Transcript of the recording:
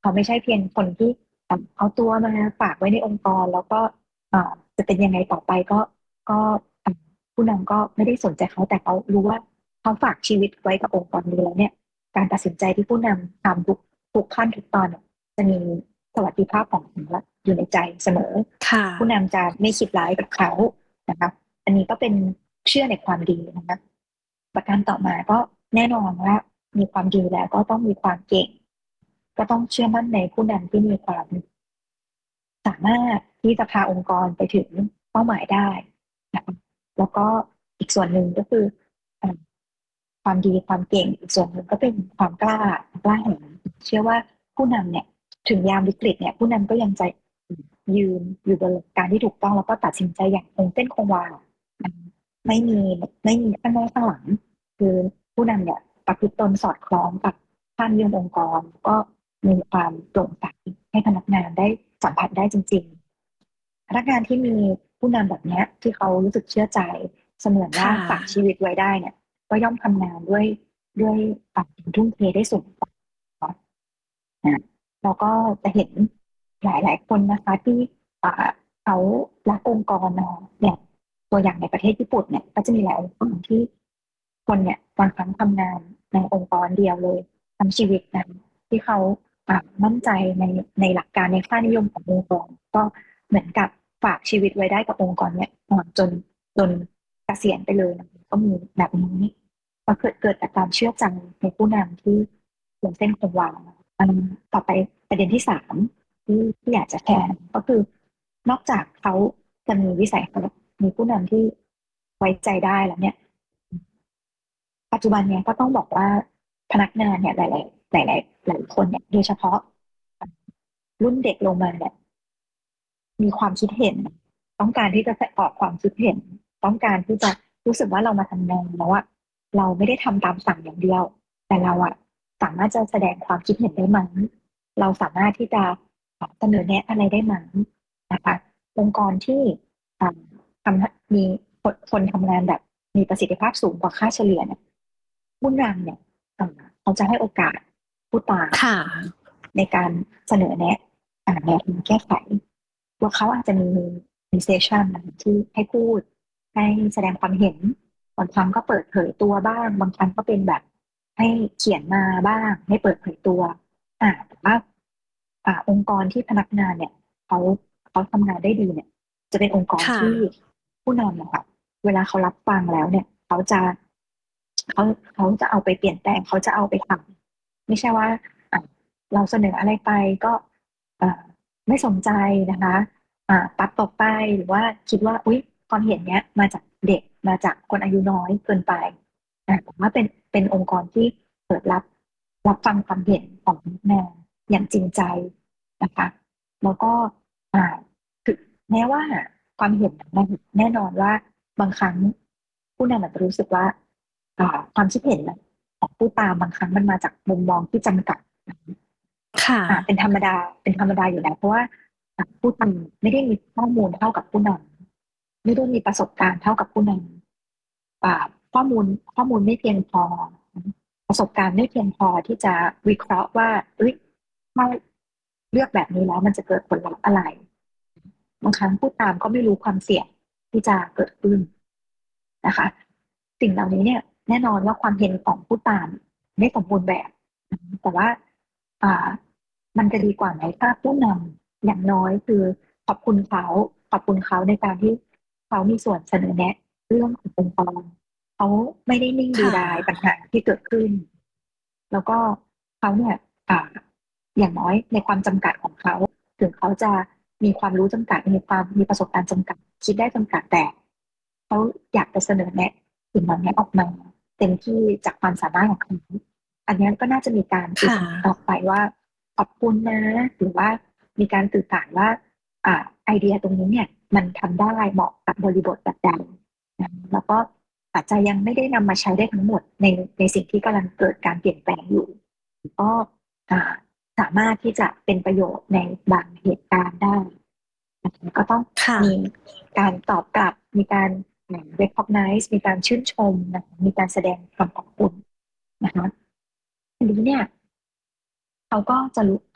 เขาไม่ใช่เพียงคนที่เอาตัวมาฝากไว้ในองค์กรแล้วก็จะเป็นยังไงต่อไปก็ผู้นำก็ไม่ได้สนใจเขาแต่เขารู้ว่าเขาฝากชีวิตไว้กับองค์กรนี้แล้วเนี่ยการตัดสินใจที่ผู้นำทำทุกขั้นทุกตอนเนี่ยจะมีสวัสดิภาพของผมอยู่ในใจเสมอค่ะผู้นำจะไม่คิดร้ายกับเขานะคะอันนี้ก็เป็นเชื่อในความดีนะคะประการต่อมาก็แน่นอนว่ามีความดีแล้วก็ต้องมีความเก่งก็ต้องเชื่อมั่นในผู้นำที่มีความ สามารถที่จะพาองค์กรไปถึงเป้าหมายได้นะคะแล้วก็อีกส่วนหนึ่งก็คือเอ่อความดีความเก่งอีกส่วนหนึ่งก็เป็นความกล้าหาญเชื่อว่าผู้นำเนี่ยถึงยามวิกฤตเนี่ยผู้นำก็ยังจะยืนอยู่บนหลักการที่ถูกต้องแล้วก็ตัดสินใจอย่างคงเส้นคงวาไม่มีไม่มีข้างหน้าข้างหลังคือผู้นำเนี่ยประพฤติตนสอดคล้องกับค่านิยมองค์กรก็มีความโปร่งใสให้พนักงานได้สัมผัสได้จริงๆพนักงานที่มีผู้นำแบบเนี้ยที่เขารู้สึกเชื่อใจเสมือนว่าค่ะฝากชีวิตไว้ได้เนี่ยก็ย่อมทำงานด้วยความทุ่มเทได้สูงกว่านะแล้วก็จะเห็นหลายๆคนนะคะที่อ่าเขารักองค์กรนะเนี่ยตัวอย่างในประเทศญี่ปุ่นเนี่ยก็จะมีหลายองค์กรที่คนเนี่ยบางครั้งทำงานในองค์กรเดียวเลยทั้งชีวิตนะที่เขามั่นใจในหลักการในค่านิยมขององค์กรก็เหมือนกับฝากชีวิตไว้ได้กับองค์กรเนี่ยจนเกษียณไปเลยนะก็มีแบบนี้ก็เกิดจากความเชื่อใจในผู้นำที่ลงเส้นคงวา อันต่อไปประเด็นที่สามที่อยากจะแชร์ก็คือนอกจากเขาจะมีวิสัยทัศน์มีผู้นำที่ไว้ใจได้แล้วเนี่ยปัจจุบันเนี่ยก็ต้องบอกว่าพนักงานเนี่ยหลายคนเนี่ยโดยเฉพาะรุ่นเด็กลงมาเนี่ยมีความคิดเห็นต้องการที่จะออกความคิดเห็นต้องการที่จะรู้สึกว่าเรามาทำงานแล้วอะเราไม่ได้ทำตามสั่งอย่างเดียวแต่เราอะสามารถจะแสดงความคิดเห็นได้ไหมเราสามารถที่จะเสนอแนะอะไรได้ไหมนะคะองค์กรที่อ่ามีคนทำงานแบบมีประสิทธิภาพสูงกว่าค่าเฉลี่ยเนี่ยผู้นำเนี่ยเขาจะให้โอกาสผู้ตามค่ะในการเสนอแนะแนวทางแก้ไขว่าเขาอาจจะมีเซสชันที่ให้พูดให้แสดงความเห็นบางครั้งก็เปิดเผยตัวบ้างบางครั้งก็เป็นแบบให้เขียนมาบ้างให้เปิดเผยตัวแต่ว่าองค์กรที่พนักงานเนี่ยเขาเขาทำงานได้ดีเนี่ยจะเป็นองค์กรค่ะที่ผู้นำนะคะเวลาเขารับฟังแล้วเนี่ยเขาเขาจะเอาไปเปลี่ยนแปลงเขาจะเอาไปทำไม่ใช่ว่าอ่ะเราเสนออะไรไปก็อ่าไม่สนใจนะคะปัดตกไปหรือว่าคิดว่าอุ๊ยความเห็นเนี้ยมาจากเด็กมาจากคนอายุน้อยเกินไปผมว่าเป็นองค์กรที่เปิดรับฟังความเห็นของพนักงานอย่างจริงใจนะคะแล้วก็อ่าถึงแม้ว่าความเห็นนั้นแน่นอนว่าบางครั้งผู้นำอาจจะรู้สึกว่าความคิดเห็นของผู้ตามบางครั้งมันมาจากมุมมองที่จำกัดค่ะเป็นธรรมดาเป็นธรรมดาอยู่แล้วเพราะว่าผู้นำไม่ได้มีข้อมูลเท่ากับผู้นำไม่ได้มีประสบการณ์เท่ากับผู้นำข้อมูลไม่เพียงพอประสบการณ์ไม่เพียงพอที่จะวิเคราะห์ว่าเอ้ยถ้าเลือกแบบนี้แล้วมันจะเกิดผลลัพธ์อะไรบางครั้งผู้ตามก็ไม่รู้ความเสี่ยงที่จะเกิดขึ้นนะคะสิ่งเหล่านี้เนี่ยแน่นอนว่าความเห็นของผู้ตามไม่สมบูรณ์แบบแต่ว่าอ่า มันจะดีกว่าไหมถ้าผู้นำอย่างน้อยคือขอบคุณเขาขอบคุณเขาในการที่เขามีส่วนเสนอแนะเรื่องขององค์กรเขาไม่ได้นิ่งดูค่ะดายปัญหาที่เกิดขึ้นแล้วก็เขาเนี่ยอ่าอย่างน้อยในความจำกัดของเขาถึงเขาจะมีความรู้จำกัดมีประสบการณ์จำกัดคิดได้จำกัดแต่เขาอยากจะเสนอแนะสิ่งเหล่านี้ออกมาเต็มที่จากความสามารถของเขาอันนี้ก็น่าจะมีการสื่อค่ะสารออกไปว่า ขอบคุณนะหรือว่ามีการสื่อสารว่าไอเดียตรงนี้เนี่ยมันทำได้เหมาะกับบริบทแบบใดนะแล้วก็อาจจะยังไม่ได้นำมาใช้ได้ทั้งหมดในสิ่งที่กำลังเกิดการเปลี่ยนแปลงอยู่ก็อ่าสามารถที่จะเป็นประโยชน์ในบางเหตุการณ์ได้นะคะก็ต้องค่ะมีการตอบกลับมีการrecognize มีการชื่นชมนะคะมีการแสดงความขอบคุณนะคะทีนี้เนี่ย เขาก็จะรู้